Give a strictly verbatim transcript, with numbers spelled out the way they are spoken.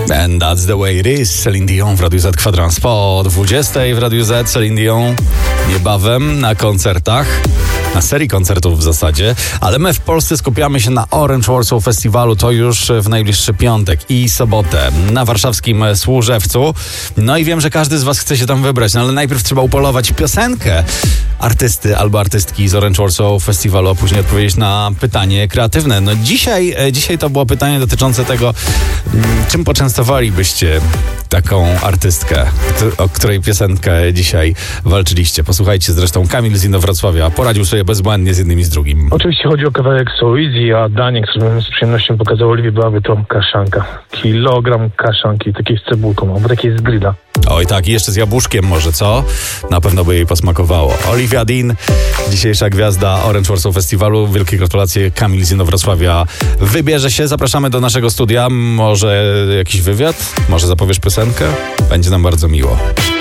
And that's the way it is. Celine Dion w Radiu Z Kwadrans. Po dwudziestej w Radiu Z Celine Dion niebawem na koncertach. Na serii koncertów w zasadzie, ale my w Polsce skupiamy się na Orange Warsaw Festiwalu, to już w najbliższy piątek i sobotę na warszawskim Służewcu. No i wiem, że każdy z was chce się tam wybrać, no ale najpierw trzeba upolować piosenkę artysty albo artystki z Orange Warsaw Festiwalu, a później odpowiedzieć na pytanie kreatywne. No dzisiaj, dzisiaj to było pytanie dotyczące tego, czym poczęstowalibyście taką artystkę, o której piosenkę dzisiaj walczyliście. Posłuchajcie, zresztą Kamil z Inowrocławia poradził sobie bezbłędnie z jednym i z drugim. Oczywiście chodzi o kawałek So Easy, a danie, które bym z przyjemnością pokazał Oliwie, byłaby to kaszanka. Kilogram kaszanki, takiej z cebulką, albo takiej z grilla. Oj tak, i jeszcze z jabłuszkiem może, co? Na pewno by jej posmakowało. Olivia Dean, dzisiejsza gwiazda Orange Warsaw Festiwalu. Wielkie gratulacje, Kamil z Inowrocławia wybierze się. Zapraszamy do naszego studia. Może jakiś wywiad? Może zapowiesz piosenkę? Będzie nam bardzo miło.